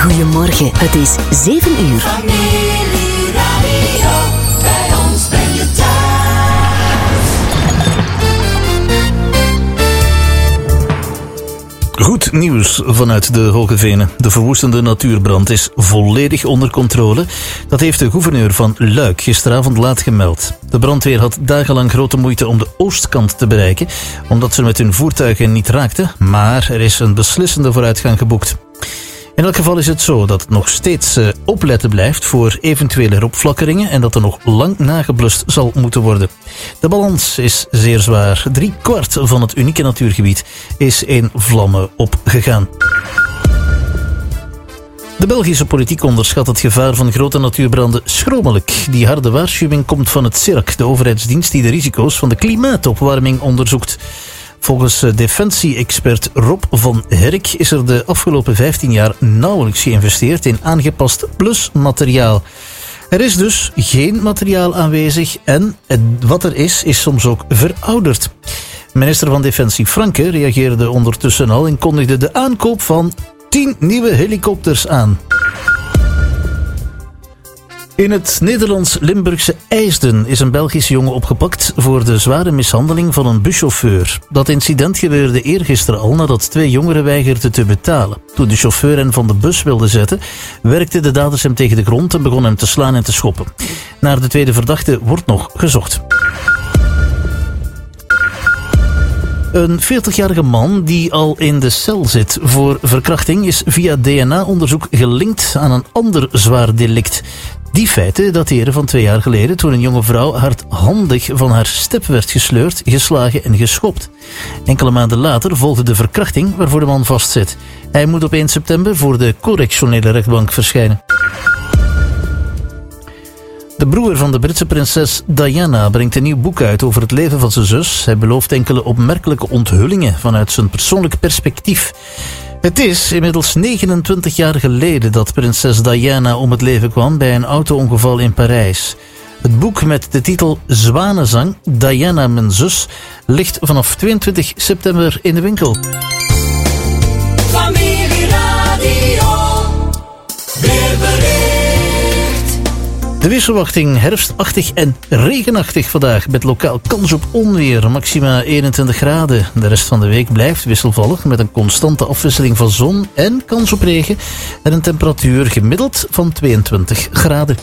Goedemorgen, het is 7 uur. Familieradio, bij ons ben je thuis. Goed nieuws vanuit de Hoge Venen. De verwoestende natuurbrand is volledig onder controle. Dat heeft de gouverneur van Luik gisteravond laat gemeld. De brandweer had dagenlang grote moeite om de oostkant te bereiken, omdat ze met hun voertuigen niet raakten, maar er is een beslissende vooruitgang geboekt. In elk geval is het zo dat het nog steeds opletten blijft voor eventuele heropflakkeringen en dat er nog lang nageblust zal moeten worden. De balans is zeer zwaar. 3/4 van het unieke natuurgebied is in vlammen opgegaan. De Belgische politiek onderschat het gevaar van grote natuurbranden schromelijk. Die harde waarschuwing komt van het CIRC, de overheidsdienst die de risico's van de klimaatopwarming onderzoekt. Volgens defensie-expert Rob van Herk is er de afgelopen 15 jaar nauwelijks geïnvesteerd in aangepast plusmateriaal. Er is dus geen materiaal aanwezig en wat er is soms ook verouderd. Minister van Defensie Franke reageerde ondertussen al en kondigde de aankoop van 10 nieuwe helikopters aan. In het Nederlands-Limburgse IJsden is een Belgische jongen opgepakt voor de zware mishandeling van een buschauffeur. Dat incident gebeurde eergisteren al nadat 2 jongeren weigerden te betalen. Toen de chauffeur hen van de bus wilde zetten, werkten de daders hem tegen de grond en begonnen hem te slaan en te schoppen. Naar de tweede verdachte wordt nog gezocht. Een 40-jarige man die al in de cel zit voor verkrachting is via DNA-onderzoek gelinkt aan een ander zwaar delict. Die feiten dateren van 2 jaar geleden toen een jonge vrouw hardhandig van haar step werd gesleurd, geslagen en geschopt. Enkele maanden later volgde de verkrachting waarvoor de man vastzit. Hij moet op 1 september voor de correctionele rechtbank verschijnen. De broer van de Britse prinses Diana brengt een nieuw boek uit over het leven van zijn zus. Hij belooft enkele opmerkelijke onthullingen vanuit zijn persoonlijk perspectief. Het is inmiddels 29 jaar geleden dat prinses Diana om het leven kwam bij een auto-ongeval in Parijs. Het boek met de titel Zwanenzang, Diana mijn zus, ligt vanaf 22 september in de winkel. Familieradio, weerbericht. De weersverwachting herfstachtig en regenachtig vandaag met lokaal kans op onweer, maxima 21 graden. De rest van de week blijft wisselvallig met een constante afwisseling van zon en kans op regen en een temperatuur gemiddeld van 22 graden.